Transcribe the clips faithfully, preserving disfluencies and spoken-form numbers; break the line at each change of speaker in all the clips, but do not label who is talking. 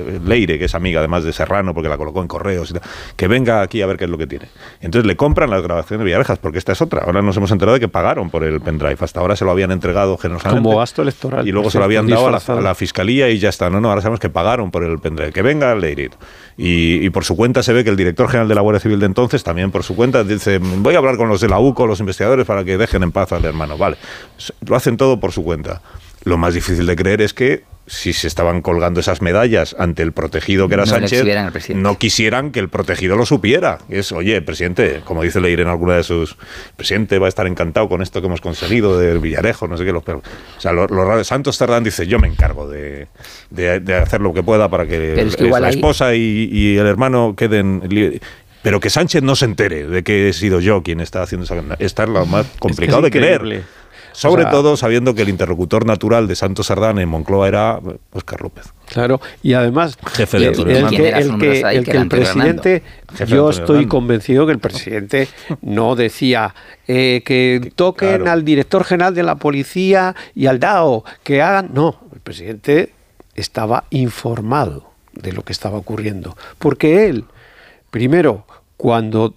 Leire, que es amiga además de Serrano, porque la colocó en correos y tal, que venga aquí a ver qué es lo que tiene. Entonces le compran las grabaciones de Villarejas, porque esta es otra. Ahora nos hemos enterado de que pagaron por el pendrive. Hasta ahora se lo habían entregado generosamente.
Como gasto electoral.
Y luego se lo habían dado a la, a la fiscalía y ya está. No, no, ahora sabemos que pagaron por el pendrive. Que venga Leire. Y, y por su cuenta se ve que el director general de la Guardia Civil de entonces, también por su cuenta, dice, voy a hablar con los de la U C O, los investigadores, para que dejen en paz al hermano. Vale, lo hacen todo por su cuenta. Lo más difícil de creer es que si se estaban colgando esas medallas ante el protegido que era no Sánchez, no quisieran que el protegido lo supiera. Es, oye, presidente, como dice Leire en alguna de sus... Presidente va a estar encantado con esto que hemos conseguido del Villarejo, no sé qué. Los, o sea, lo, lo, Santos Cerdán dice, yo me encargo de, de, de hacer lo que pueda para que, es que la ahí... esposa y, y el hermano queden... Pero que Sánchez no se entere de que he sido yo quien está haciendo esa... Esta es lo más complicado es que es de creer. Sobre o sea, todo sabiendo que el interlocutor natural de Santos Cerdán en Moncloa era Óscar López.
Claro, y además
jefe de
el, el, que, el, que, el, que el presidente, yo estoy convencido que el presidente no decía eh, que toquen claro. al director general de la policía y al D A O, que hagan... No, el presidente estaba informado de lo que estaba ocurriendo, porque él, primero... Cuando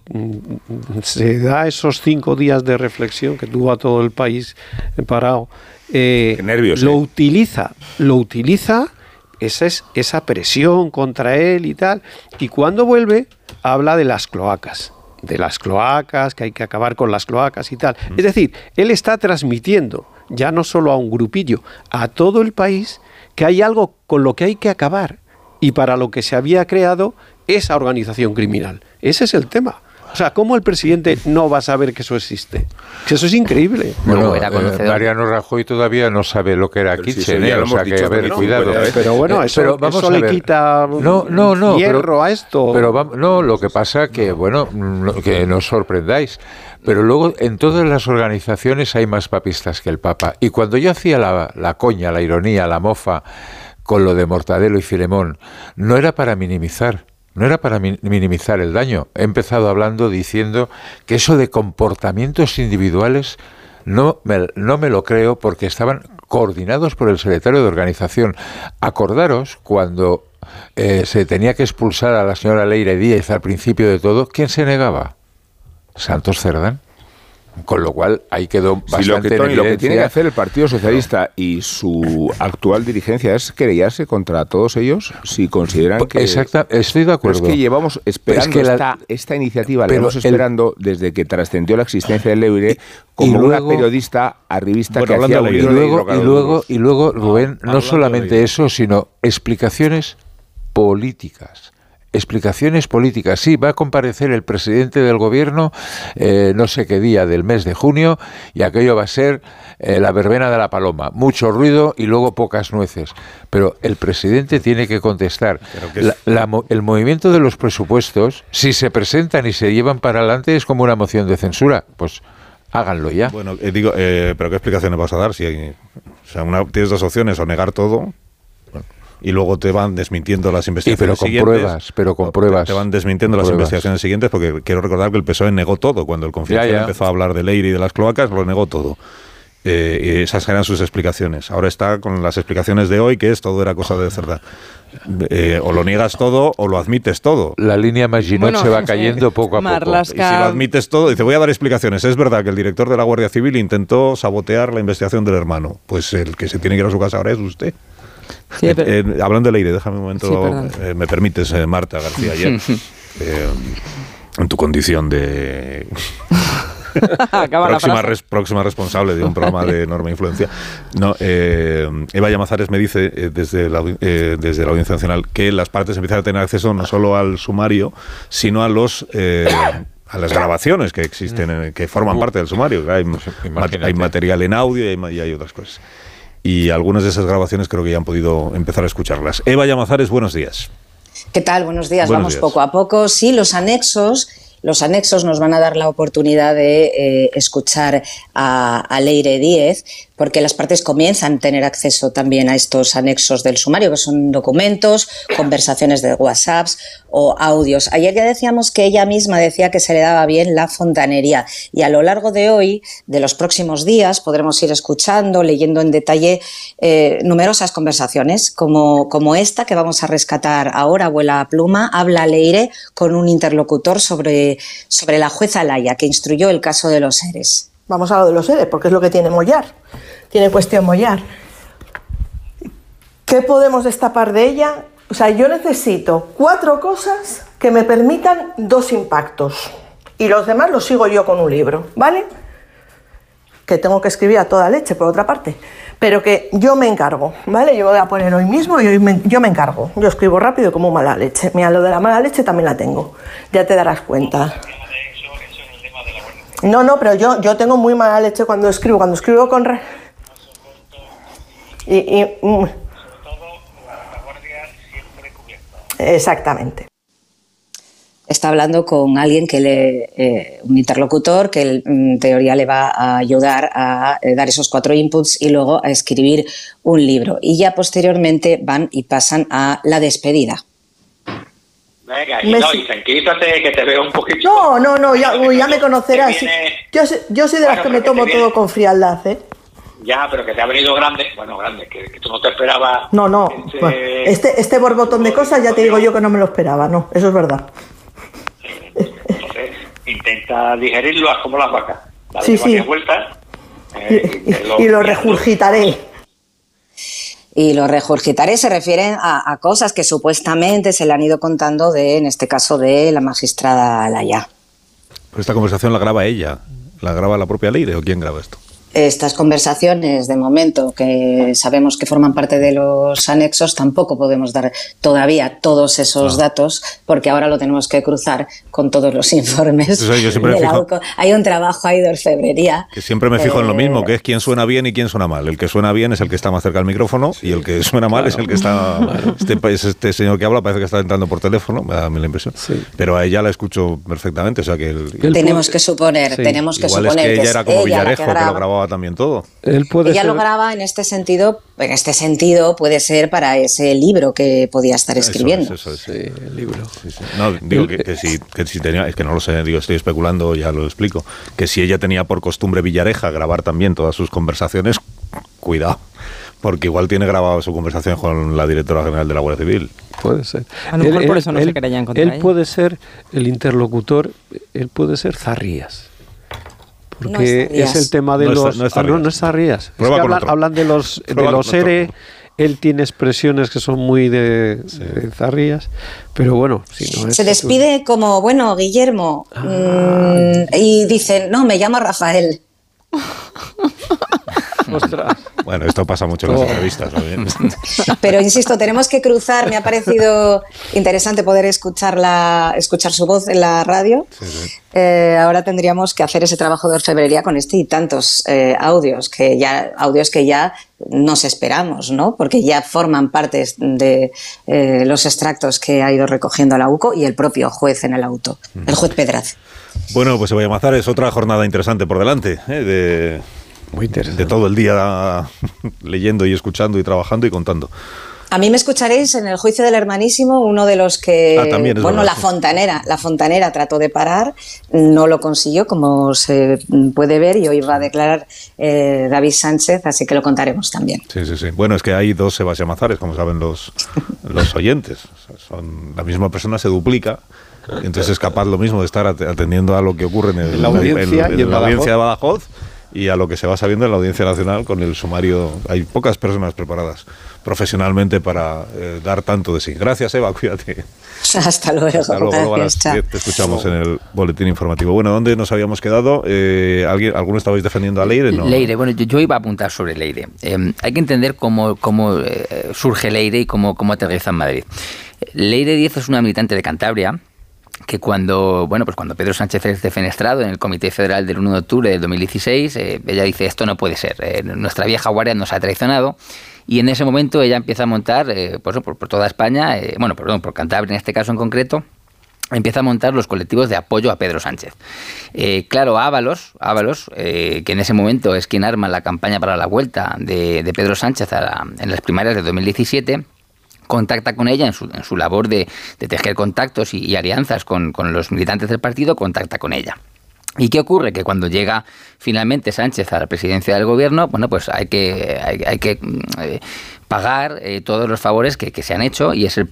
se da esos cinco días de reflexión que tuvo a todo el país parado, eh, nervios, lo eh. utiliza, lo utiliza esa, es, esa presión contra él y tal, y cuando vuelve habla de las cloacas, de las cloacas, que hay que acabar con las cloacas y tal. Mm. Es decir, él está transmitiendo, ya no solo a un grupillo, a todo el país, que hay algo con lo que hay que acabar, y para lo que se había creado esa organización criminal. Ese es el tema. O sea, ¿cómo el presidente no va a saber que eso existe? Que eso es increíble.
Bueno, era eh, Mariano Rajoy todavía no sabe lo que era Kitchen, sí, ¿eh? O sea, que a ver, no, cuidado.
Pero, pero bueno, eso, eh, pero vamos eso a le quita
no, no, no,
hierro
pero,
a esto.
Pero vamos, no, lo que pasa que, bueno, que no os sorprendáis, pero luego en todas las organizaciones hay más papistas que el Papa. Y cuando yo hacía la, la coña, la ironía, la mofa con lo de Mortadelo y Filemón, no era para minimizar. No era para minimizar el daño. He empezado hablando diciendo que eso de comportamientos individuales no me, no me lo creo porque estaban coordinados por el secretario de organización. Acordaros cuando eh, se tenía que expulsar a la señora Leire Díez al principio de todo, ¿quién se negaba? Santos Cerdán. Con lo cual ahí quedó bastante
sí, lo que, Tony,
en evidencia.
Lo que tiene que hacer el Partido Socialista y su actual dirigencia es querellarse contra todos ellos si consideran que...
Exacto, estoy de acuerdo.
Pero es que llevamos esperando es que la, esta, esta iniciativa, la llevamos esperando el, desde que trascendió la existencia de Leire como luego, una periodista arribista bueno, que hacía un
y luego, y luego, y luego, Rubén, no, no solamente eso, sino explicaciones políticas. Explicaciones políticas. Sí, va a comparecer el presidente del gobierno eh, no sé qué día del mes de junio y aquello va a ser eh, la verbena de la paloma. Mucho ruido y luego pocas nueces. Pero el presidente tiene que contestar. Que es... la, la, el movimiento de los presupuestos, si se presentan y se llevan para adelante, es como una moción de censura. Pues háganlo ya.
Bueno, eh, digo, eh, pero ¿qué explicaciones vas a dar? Si hay, o sea, una, tienes dos opciones, o negar todo... y luego te van desmintiendo las investigaciones
sí, pero con
siguientes.
Pruebas, pero con pruebas.
Te van desmintiendo las
pruebas.
investigaciones siguientes, porque quiero recordar que el P S O E negó todo. Cuando el Confidencial empezó a hablar de Leire y de las cloacas, lo negó todo. Eh, y esas eran sus explicaciones. Ahora está con las explicaciones de hoy, que es todo era cosa de Cerdán. Eh, o lo niegas todo o lo admites todo.
La línea Maginot bueno, se va cayendo poco a
Marlaska...
poco.
Y si lo admites todo, dice, voy a dar explicaciones. Es verdad que el director de la Guardia Civil intentó sabotear la investigación del hermano. Pues el que se tiene que ir a su casa ahora es usted. Sí, pero... eh, eh, hablando de Leire, déjame un momento, sí, eh, me permites, eh, Marta García, ayer, eh, en tu condición de próxima, res, próxima responsable de un programa de enorme influencia. No, eh, Eva Llamazares me dice eh, desde, la, eh, desde la Audiencia Nacional que las partes empiezan a tener acceso no solo al sumario, sino a los... Eh, a las grabaciones que existen, que forman parte del sumario. Hay, hay material en audio y hay, y hay otras cosas. Y algunas de esas grabaciones creo que ya han podido empezar a escucharlas. Eva Llamazares, buenos días.
¿Qué tal? Buenos días.
Buenos
Vamos
días.
poco a poco. Sí, los anexos
los anexos nos van a dar la oportunidad de eh, escuchar a, a Leire Díez, porque las partes comienzan a tener acceso también a estos anexos del sumario, que son documentos, conversaciones de WhatsApps o audios. Ayer ya decíamos que ella misma decía que se le daba bien la fontanería, y a lo largo de hoy, de los próximos días, podremos ir escuchando, leyendo en detalle eh, numerosas conversaciones, como, como esta que vamos a rescatar ahora. Abuela Pluma, habla Leire con un interlocutor sobre, sobre la jueza Laya, que instruyó el caso de los ERES.
Vamos a lo de los ERES, porque es lo que tiene Mollar, tiene cuestión Mollar. ¿Qué podemos destapar de ella? O sea, yo necesito cuatro cosas que me permitan dos impactos, y los demás los sigo yo con un libro, ¿vale? Que tengo que escribir a toda leche, por otra parte, pero que yo me encargo, ¿vale? Yo voy a poner hoy mismo y hoy me, yo me encargo. Yo escribo rápido como mala leche. Mira, lo de la mala leche también la tengo, ya te darás cuenta. No, no, pero yo, yo tengo muy mala leche cuando escribo, cuando escribo con... Re... Y, y, mm. Exactamente.
Está hablando con alguien que le, eh, un interlocutor que en teoría le va a ayudar a eh, dar esos cuatro inputs y luego a escribir un libro. Y ya posteriormente van y pasan a la despedida.
Venga, y me... no, y tranquilízate que te veo un poquito.
No, no, no, ya, uy, ya me conocerás. Viene... Yo, yo soy de bueno, las que me tomo viene... todo con frialdad, ¿eh?
Ya, pero que te ha venido grande, bueno, grande, que, que tú no te esperabas.
No, no, este... Bueno, este, este borbotón de cosas ya te digo yo que no me lo esperaba, no, eso es verdad.
Entonces, intenta digerirlo, haz como las vacas. Dale
sí, sí.
vueltas. Eh,
y, y, lo, y lo regurgitaré.
Y lo regurgitaré se refieren a, a cosas que supuestamente se le han ido contando de, en este caso, de la magistrada Laya.
Pero esta conversación la graba ella, la graba la propia Leire, ¿o quién graba esto?
Estas conversaciones, de momento, que sabemos que forman parte de los anexos, tampoco podemos dar todavía todos esos ah. datos, porque ahora lo tenemos que cruzar con todos los informes. Entonces, yo siempre de me fijo, hay un trabajo ahí de orfebrería.
Que siempre me fijo eh, en lo mismo, que es quién suena bien y quién suena mal. El que suena bien es el que está más cerca del micrófono, sí, y el que suena mal, claro, es el que está... Claro. Este, este señor que habla parece que está entrando por teléfono, me da la impresión. Sí. Pero a ella la escucho perfectamente. O sea que el,
tenemos que suponer, sí. tenemos que
Igual
suponer
es que ella
que
era como
ella
Villarejo,
que, graba,
que lo grababa también todo.
Él puede
ella
ser...
lo graba en este sentido, en este sentido puede ser para ese libro que podía estar escribiendo.
Eso es, eso es.
Sí, el libro.
Sí, sí. No, digo que, que, si, que si tenía, es que no lo sé, digo, estoy especulando, ya lo explico, que si ella tenía por costumbre Villareja grabar también todas sus conversaciones, cuidado, porque igual tiene grabado su conversación con la directora general de la Guardia Civil.
Puede ser.
A lo mejor él, por eso no
él,
se quería encontrar.
Él
ella.
puede ser el interlocutor, él puede ser Zarrías. Porque no es el tema de no los... No, ah, no, no es Zarrías. Es que hablan, hablan de los, de los ERE, él tiene expresiones que son muy de, sí. de Zarrías, pero bueno... Si no es
Se despide tú... como, bueno, Guillermo, ah, mmm, y dice, no, me llamo Rafael.
Ostras.
Bueno, esto pasa mucho en las oh. entrevistas, ¿no?
Pero insisto, tenemos que cruzar. Me ha parecido interesante poder escucharla, escuchar su voz en la radio. Sí, sí. Eh, ahora tendríamos que hacer ese trabajo de orfebrería con este y tantos eh, audios que ya audios que ya nos esperamos, ¿no? Porque ya forman parte de eh, los extractos que ha ido recogiendo la U C O y el propio juez en el auto, mm. el juez Pedraza.
Bueno, pues Sevilla Mazar, es otra jornada interesante por delante, ¿eh? de
Muy interesante.
De todo el día leyendo y escuchando y trabajando y contando.
A mí me escucharéis en el juicio del Hermanísimo, uno de los que,
ah, también es
bueno,
verdad,
la
sí.
fontanera, la fontanera trató de parar, no lo consiguió, como se puede ver, y hoy va a declarar eh, David Sánchez, así que lo contaremos también.
Sí, sí, sí. Bueno, es que hay dos Sebastián Mazares, como saben los, los oyentes. Son, la misma persona se duplica. Entonces es capaz lo mismo de estar atendiendo a lo que ocurre en, el,
en la audiencia,
en, en, en la audiencia de Badajoz y a lo que se va sabiendo en la Audiencia Nacional con el sumario. Hay pocas personas preparadas profesionalmente para eh, dar tanto de sí. Gracias, Eva, cuídate.
Hasta luego.
Hasta luego. Gracias, luego te escuchamos en el boletín informativo. Bueno, ¿dónde nos habíamos quedado? Eh, ¿alguien, ¿Alguno estabais defendiendo a Leire? No.
Leire, bueno, yo, yo iba a apuntar sobre Leire. Eh, hay que entender cómo, cómo eh, surge Leire y cómo, cómo aterriza en Madrid. Leire Díez es una militante de Cantabria que cuando, bueno, pues cuando Pedro Sánchez es defenestrado en el Comité Federal del uno de octubre del dos mil dieciséis, eh, ella dice, esto no puede ser, eh, nuestra vieja guardia nos ha traicionado, y en ese momento ella empieza a montar, eh, pues, por, por toda España, eh, bueno, perdón, por Cantabria en este caso en concreto, empieza a montar los colectivos de apoyo a Pedro Sánchez. Eh, claro, Ábalos, Ábalos eh, que en ese momento es quien arma la campaña para la vuelta de, de Pedro Sánchez a la, en las primarias de dos mil diecisiete, contacta con ella en su, en su labor de, de tejer contactos y, y alianzas con, con los militantes del partido, contacta con ella. ¿Y qué ocurre? Que cuando llega finalmente Sánchez a la presidencia del gobierno, bueno, pues hay que, hay, hay que eh, pagar eh, todos los favores que, que se han hecho, y es el,